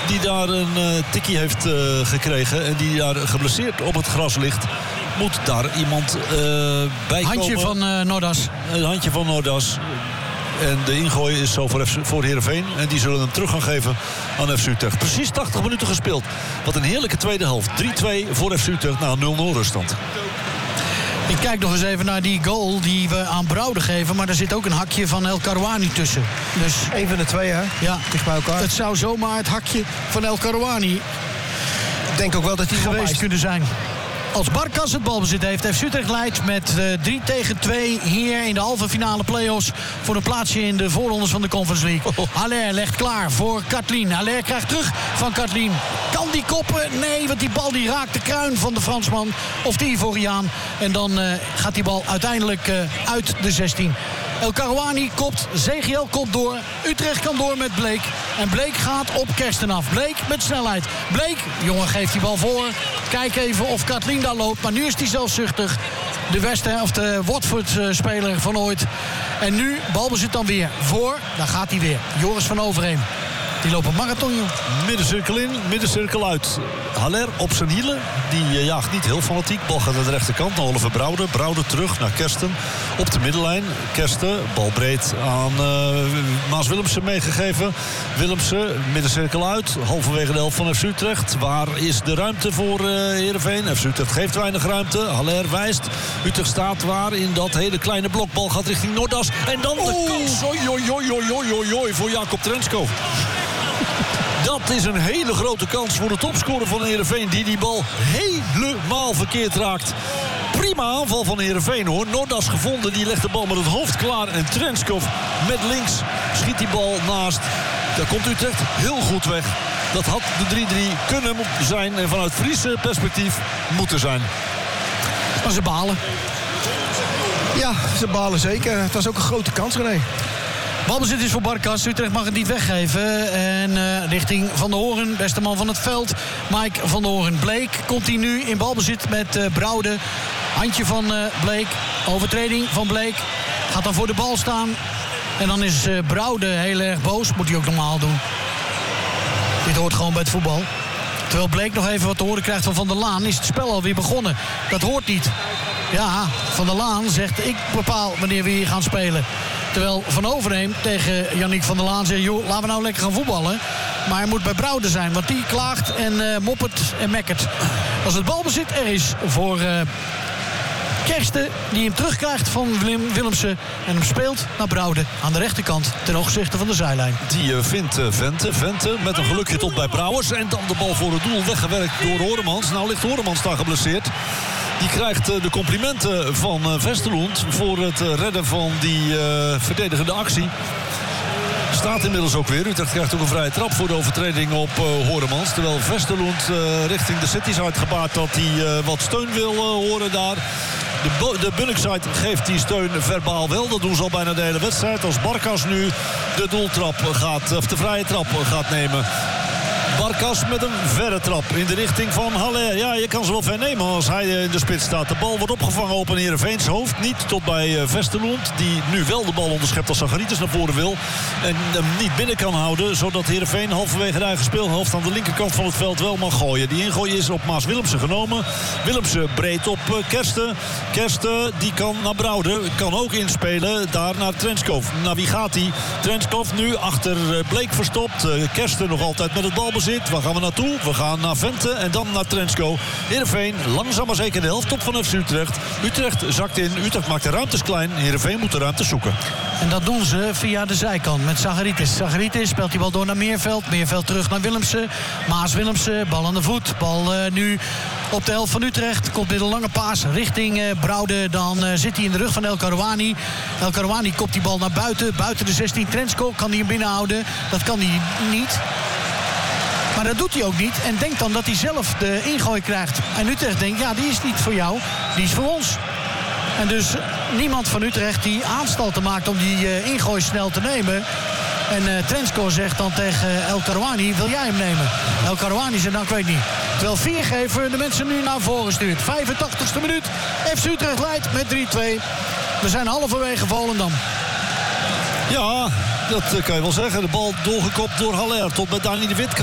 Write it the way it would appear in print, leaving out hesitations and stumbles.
die daar een tikkie heeft gekregen. En die daar geblesseerd op het gras ligt. Moet daar iemand bij komen. Handje van Nordas. Een handje van Nordas. En de ingooi is zo voor Heerenveen. En die zullen hem terug gaan geven aan FC Utrecht. Precies 80 minuten gespeeld. Wat een heerlijke tweede helft. 3-2 voor FC Utrecht na 0-0 ruststand. Ik kijk nog eens even naar die goal die we aan Brouwde geven. Maar er zit ook een hakje van El Karouani tussen. Dus Eén van de twee, hè? ja, Dicht bij elkaar. het zou zomaar het hakje van El Karouani Ik denk ook wel dat hij geweest kunnen zijn. Als Barkas het balbezit heeft, FC Utrecht leidt met 3-2 hier in de halve finale play-offs voor een plaatsje in de voorrondes van de Conference League. Haller legt klaar voor Katlin. Haller krijgt terug van Katlin. Kan die koppen? Nee, want die bal die raakt de kruin van de Fransman of de Ivoriaan. En dan gaat die bal uiteindelijk uit de 16. El Karouani kopt, Zegiel kopt door. Utrecht kan door met Bleek. En Bleek gaat op Kersten af. Bleek met snelheid. Bleek, jongen, geeft die bal voor. Kijk even of Katlin daar loopt. Maar nu is hij zelfzuchtig. De Watford-speler van ooit. En nu balbezit dan weer voor. Daar gaat hij weer. Joris van Overheem. Die loopt een marathon, joh. Middencirkel in, middencirkel uit. Haller op zijn hielen. Die jaagt niet heel fanatiek. Bal gaat naar de rechterkant, naar Oliver Brouwde. Brouwde terug naar Kersten. Op de middenlijn. Kersten, bal breed aan Maas Willemsen meegegeven. Willemsen, middencirkel uit. Halverwege de helft van FC Utrecht. Waar is de ruimte voor Heerenveen? FC Utrecht geeft weinig ruimte. Haller wijst. Utrecht staat waar in dat hele kleine blok. Bal gaat richting Nordas. En dan de kans. Oi, voor Jacob Trenskov. Dat is een hele grote kans voor de topscorer van Heerenveen, die bal helemaal verkeerd raakt. Prima aanval van Heerenveen, hoor. Nordas gevonden, die legt de bal met het hoofd klaar. En Trenskov met links schiet die bal naast. Daar komt Utrecht heel goed weg. Dat had de 3-3 kunnen zijn en vanuit Friese perspectief moeten zijn. Maar ze balen. Ja, ze balen zeker. Het was ook een grote kans, René. Balbezit is voor Barkas. Utrecht mag het niet weggeven. En richting Van der Hoorn, beste man van het veld. Mike van der Hoorn. Bleek komt hij nu in balbezit met Brouwde. Handje van Bleek. Overtreding van Bleek. Gaat dan voor de bal staan. En dan is Brouwde heel erg boos. Moet hij ook normaal doen. Dit hoort gewoon bij het voetbal. Terwijl Bleek nog even wat te horen krijgt van der Laan, is het spel alweer begonnen. Dat hoort niet. Ja, Van der Laan zegt, ik bepaal wanneer we hier gaan spelen. Terwijl Van Overheem tegen Yannick van der Laan zegt, joh, laten we nou lekker gaan voetballen. Maar hij moet bij Brouwde zijn, want die klaagt en moppert en mekkert. Als het balbezit er is voor Kersten, die hem terugkrijgt van Willemsen en hem speelt naar Brouwde aan de rechterkant ten opzichte van de zijlijn. Die vindt Vente met een gelukje tot bij Brouwers. En dan de bal voor het doel weggewerkt door Horemans. Nou ligt Horemans daar geblesseerd. Die krijgt de complimenten van Vesterlund voor het redden van die verdedigende actie. Staat inmiddels ook weer. Utrecht krijgt ook een vrije trap voor de overtreding op Horemans. Terwijl Vesterlund richting de City's uitgebaard dat hij wat steun wil horen daar. De Bunnickside geeft die steun verbaal wel. Dat doen ze al bijna de hele wedstrijd. Als Barkas nu de doeltrap gaat, of de vrije trap gaat nemen. Barkas met een verre trap in de richting van Haller. Ja, je kan ze wel ver nemen als hij in de spits staat. De bal wordt opgevangen op een Heerenveens hoofd. Niet tot bij Vesterlund, die nu wel de bal onderschept als Zacharitis naar voren wil. En hem niet binnen kan houden, zodat Heerenveen halverwege de eigen speelhelft aan de linkerkant van het veld wel mag gooien. Die ingooi is op Maas Willemsen genomen. Willemsen breed op Kersten. Kersten, die kan naar Brouwde. Kan ook inspelen, daar naar Trenskov. Nou, wie gaat hij? Trenskov nu achter Bleek verstopt. Kersten nog altijd met het balbezit. Waar gaan we naartoe? We gaan naar Vente en dan naar Trensko. Heerenveen, langzaam maar zeker de helft top van FC Utrecht. Utrecht zakt in. Utrecht maakt de ruimtes klein. Heerenveen moet de ruimte zoeken. En dat doen ze via de zijkant met Zacharitis. Zacharitis speelt die bal door naar Meerveld. Meerveld terug naar Willemsen. Maas Willemsen, bal aan de voet. Bal nu op de helft van Utrecht. Komt dit een lange paas richting Brouwde. Dan zit hij in de rug van El Karouani. El Karouani kopt die bal naar buiten. Buiten de 16. Trensko kan hij hem binnenhouden. Dat kan hij niet. Maar dat doet hij ook niet. En denkt dan dat hij zelf de ingooi krijgt. En Utrecht denkt, ja, die is niet voor jou. Die is voor ons. En dus niemand van Utrecht die aanstalten maakt om die ingooi snel te nemen. En Trensko zegt dan tegen El Karouani, wil jij hem nemen? El Karouani zegt, nou, ik weet niet. Terwijl Viergever de mensen nu naar voren stuurt. 85ste minuut. FC Utrecht leidt met 3-2. We zijn halverwege Volendam. Ja, dat kan je wel zeggen. De bal doorgekopt door Haller tot bij Dani de Wit.